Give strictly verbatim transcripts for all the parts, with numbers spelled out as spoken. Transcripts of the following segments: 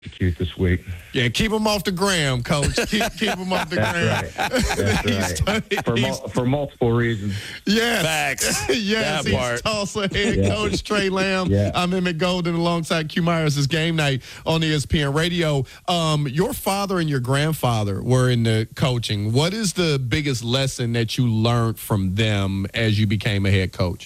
cute this week. Yeah, keep him off the gram, Coach. Keep, keep him off the That's gram. right. That's right. For, mul- for multiple reasons. Yes. Facts. yes, That he's part. Tulsa head Yeah. coach Trey Lamb. Yeah. I'm Emmett Golden alongside Q Myers. It's game night on E S P N Radio. Um, your father and your grandfather were in the coaching. What is the biggest lesson that you learned from them as you became a head coach?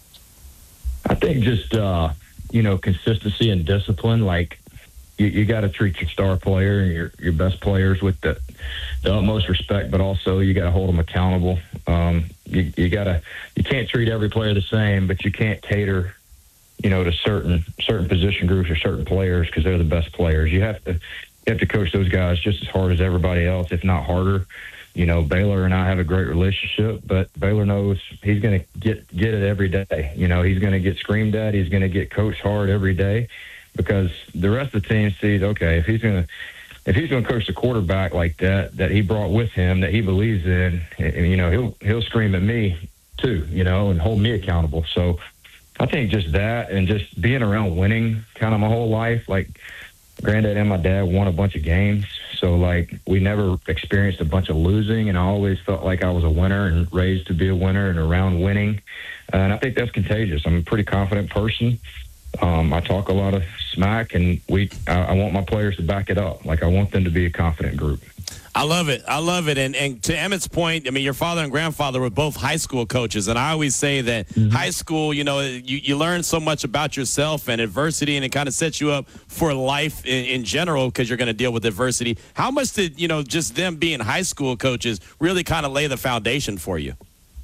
I think just, uh, you know, consistency and discipline. Like, you, you got to treat your star player and your, your best players with the, the utmost respect, but also you got to hold them accountable. Um, you you got to you can't treat every player the same, but you can't cater, you know, to certain certain position groups or certain players because they're the best players. You have to you have to coach those guys just as hard as everybody else, if not harder. You know, Baylor and I have a great relationship, but Baylor knows he's going to get get it every day. You know, he's going to get screamed at. He's going to get coached hard every day because the rest of the team sees, okay, if he's going to if he's going to coach the quarterback like that, that he brought with him, that he believes in, and, you know, he'll he'll scream at me too, you know, and hold me accountable. So I think just that and just being around winning kind of my whole life, like granddad and my dad won a bunch of games. So, like, we never experienced a bunch of losing, and I always felt like I was a winner and raised to be a winner and around winning. Uh, and I think that's contagious. I'm a pretty confident person. Um, I talk a lot of smack, and we. I, I want my players to back it up. Like, I want them to be a confident group. I love it. I love it. And and to Emmett's point, I mean, your father and grandfather were both high school coaches. And I always say that mm-hmm. high school, you know, you, you learn so much about yourself and adversity, and it kind of sets you up for life in, in general because you're going to deal with adversity. How much did, you know, just them being high school coaches really kind of lay the foundation for you?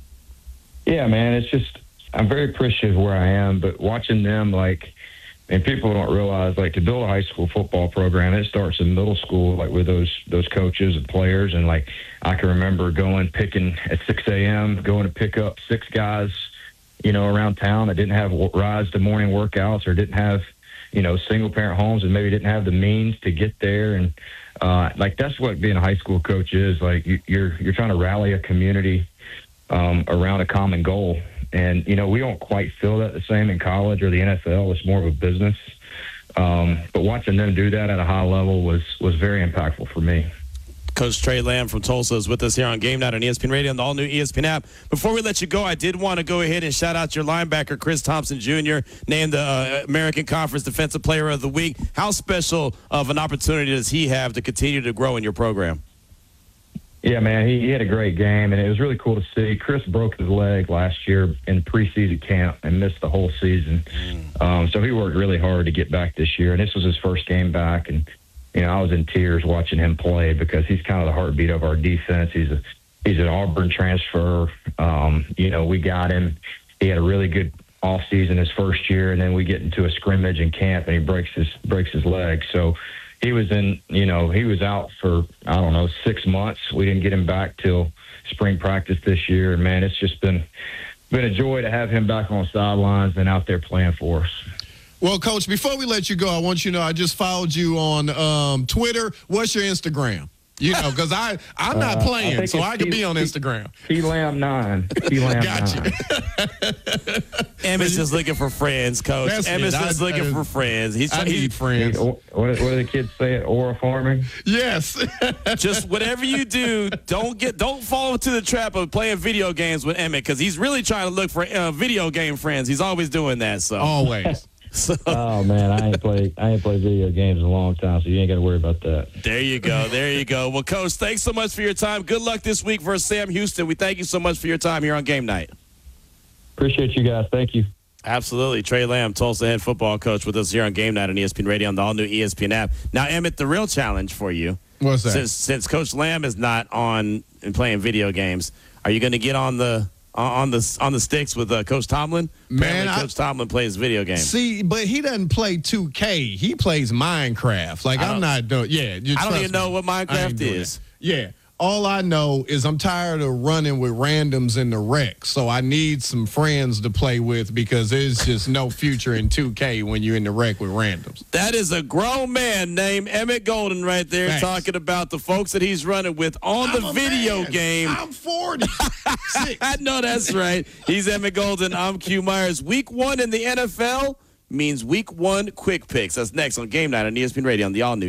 Yeah, man, it's just I'm very appreciative of where I am, but watching them, like, and people don't realize, like, to build a high school football program, it starts in middle school, like, with those those coaches and players. And, like, I can remember going, picking at six a.m., going to pick up six guys, you know, around town that didn't have rides to morning workouts or didn't have, you know, single-parent homes and maybe didn't have the means to get there. And, uh, like, that's what being a high school coach is. Like, you, you're you're trying to rally a community um, around a common goal. And, you know, we don't quite feel that the same in college or the N F L. It's more of a business. Um, but watching them do that at a high level was, was very impactful for me. Coach Trey Lamb from Tulsa is with us here on Game Night on E S P N Radio and the all-new E S P N app. Before we let you go, I did want to go ahead and shout out your linebacker, Chris Thompson Junior, named the uh, American Conference Defensive Player of the Week. How special of an opportunity does he have to continue to grow in your program? Yeah, man, he, he had a great game, and it was really cool to see. Chris broke his leg last year in preseason camp and missed the whole season. Um, so he worked really hard to get back this year, and this was his first game back. And, you know, I was in tears watching him play because he's kind of the heartbeat of our defense. He's a he's an Auburn transfer. Um, you know, we got him. He had a really good offseason his first year, and then we get into a scrimmage in camp, and he breaks his breaks his leg. So he was in, you know, he was out for, I don't know, six months. We didn't get him back till spring practice this year. And, man, it's just been been a joy to have him back on the sidelines and out there playing for us. Well, Coach, before we let you go, I want you to know I just followed you on um, Twitter. What's your Instagram? You know, because I, I'm not Uh, playing, I so I can T- be on Instagram. T-Lamb nine. T-Lamb Gotcha. nine. Emmett's just looking for friends, Coach. That's Emmett's it. just I- looking I- for friends. He's I he, need friends. What, what do the kids say at Aura Farming? Yes. just whatever you do, don't get don't fall into the trap of playing video games with Emmett because he's really trying to look for uh, video game friends. He's always doing that. So Always. So, Oh man, I ain't played I ain't played video games in a long time, so you ain't got to worry about that. there you go. There you go. Well, Coach, thanks so much for your time. Good luck this week versus Sam Houston. We thank you so much for your time here on Game Night. Appreciate you guys. Thank you. Absolutely. Trey Lamb, Tulsa head football coach, with us here on Game Night on E S P N Radio on the all-new E S P N app. Now, Emmett, the real challenge for you, What's that? since since Coach Lamb is not on and playing video games, are you going to get on the on the on the sticks with uh, Coach Tomlin? Man, Apparently I- Coach Tomlin plays video games. See, but he doesn't play two K. He plays Minecraft. Like, I I'm don't- not doing, yeah. You I don't trust even know me. what I ain't Minecraft doing is. that. Yeah. All I know is I'm tired of running with randoms in the wreck, so I need some friends to play with because there's just no future in two K when you're in the wreck with randoms. That is a grown man named Emmett Golden right there Thanks. talking about the folks that he's running with on I'm the a video man. game. I'm forty. Six. I know that's right. He's Emmett Golden. I'm Q Myers. Week one in the N F L means week one quick picks. That's next on Game Night on E S P N Radio on the all-new